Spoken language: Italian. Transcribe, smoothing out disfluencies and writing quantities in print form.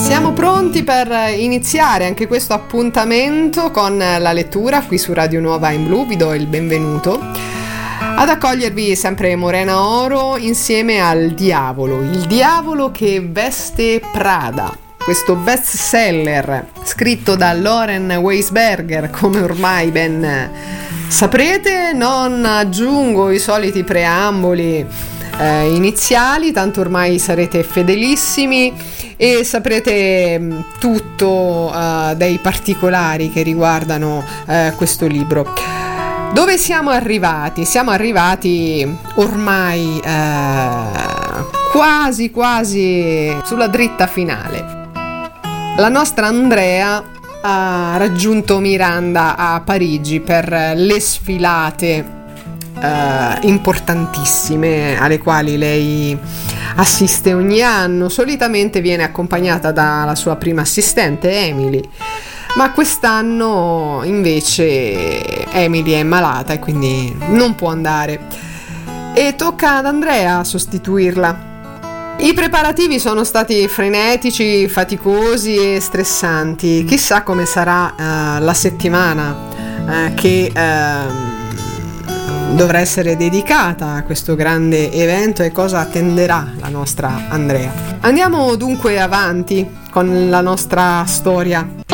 Siamo pronti per iniziare anche questo appuntamento con la lettura qui su Radio Nuova in Blu. Vi do il benvenuto. Ad accogliervi sempre Morena Oro insieme al Diavolo, il diavolo che veste Prada. Questo best seller scritto da Loren Weisberger, come ormai ben saprete. Non aggiungo i soliti preamboli iniziali, tanto ormai sarete fedelissimi e saprete tutto dei particolari che riguardano questo libro. Dove siamo arrivati? Siamo arrivati ormai quasi sulla dritta finale. La nostra Andrea ha raggiunto Miranda a Parigi per le sfilate importantissime alle quali lei assiste ogni anno. Solitamente viene accompagnata dalla sua prima assistente Emily, ma quest'anno invece Emily è malata e quindi non può andare e tocca ad Andrea sostituirla. I preparativi sono stati frenetici, faticosi e stressanti. Chissà come sarà la settimana che dovrà essere dedicata a questo grande evento e cosa attenderà la nostra Andrea. Andiamo dunque avanti con la nostra storia.